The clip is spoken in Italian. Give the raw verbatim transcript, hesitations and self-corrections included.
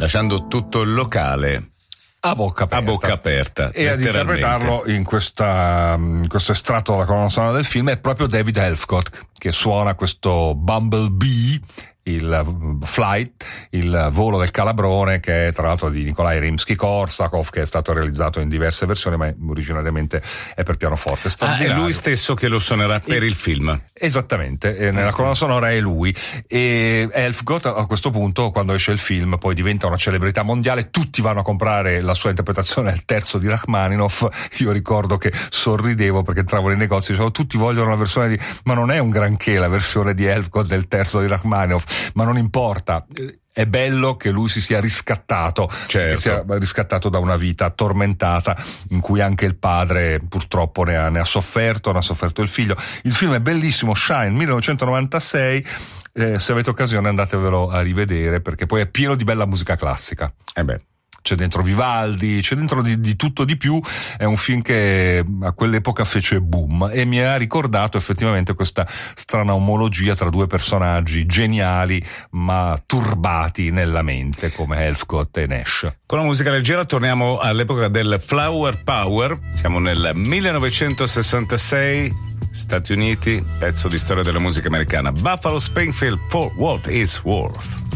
lasciando tutto il locale a bocca aperta, a bocca aperta e ad interpretarlo in, questa, in questo estratto dalla colonna sonora del film è proprio David Helfgott, che suona questo Bumblebee, il Flight, il volo del calabrone, che è tra l'altro di Nikolai Rimsky-Korsakov, che è stato realizzato in diverse versioni, ma originariamente è per pianoforte. Ah, è lui stesso che lo suonerà per e, il film. Esattamente, e nella colonna sonora è lui. E Helfgott a questo punto, quando esce il film, poi diventa una celebrità mondiale, tutti vanno a comprare la sua interpretazione del terzo di Rachmaninoff. Io ricordo che sorridevo perché entravo nei negozi e dicevo tutti vogliono la versione di, ma non è un granché la versione di Helfgott del terzo di Rachmaninoff. Ma non importa, è bello che lui si sia riscattato, certo. che sia riscattato da una vita tormentata in cui anche il padre purtroppo ne ha, ne ha sofferto, ne ha sofferto il figlio. Il film è bellissimo, Shine, millenovecentonovantasei, eh, se avete occasione andatevelo a rivedere perché poi è pieno di bella musica classica. Eh beh. C'è dentro Vivaldi, c'è dentro di, di tutto di più. È un film che a quell'epoca fece boom e mi ha ricordato effettivamente questa strana omologia tra due personaggi geniali ma turbati nella mente come Helfgott e Nash. Con la musica leggera torniamo all'epoca del Flower Power, siamo nel millenovecentosessantasei, Stati Uniti, pezzo di storia della musica americana, Buffalo Springfield for What It's Worth.